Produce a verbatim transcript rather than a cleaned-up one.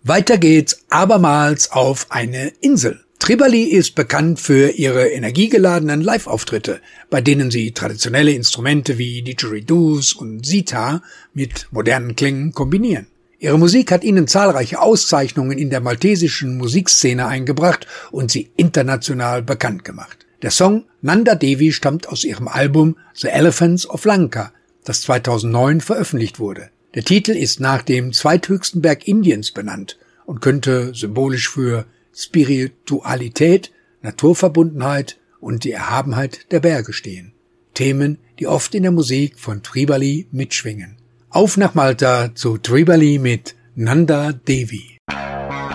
Weiter geht's abermals auf eine Insel. Tribali ist bekannt für ihre energiegeladenen Live-Auftritte, bei denen sie traditionelle Instrumente wie Didgeridoos und Sitar mit modernen Klängen kombinieren. Ihre Musik hat ihnen zahlreiche Auszeichnungen in der maltesischen Musikszene eingebracht und sie international bekannt gemacht. Der Song Nanda Devi stammt aus ihrem Album The Elephants of Lanka, das zweitausendneun veröffentlicht wurde. Der Titel ist nach dem zweithöchsten Berg Indiens benannt und könnte symbolisch für Spiritualität, Naturverbundenheit und die Erhabenheit der Berge stehen. Themen, die oft in der Musik von Tribali mitschwingen. Auf nach Malta zu Tribali mit Nanda Devi.